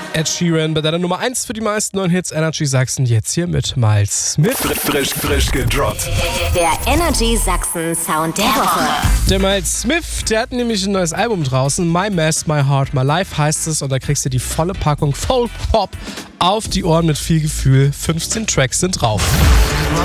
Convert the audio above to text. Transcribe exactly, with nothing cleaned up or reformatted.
Ed Sheeran bei deiner Nummer eins für die meisten neuen Hits Energy Sachsen. Jetzt hier mit Miles Smith. Frisch, frisch gedroppt. Der Energy Sachsen Sound der Woche. Der Miles Smith, der hat nämlich ein neues Album draußen. My Mess, My Heart, My Life heißt es. Und da kriegst du die volle Packung Folk Pop auf die Ohren mit viel Gefühl. fünfzehn Tracks sind drauf.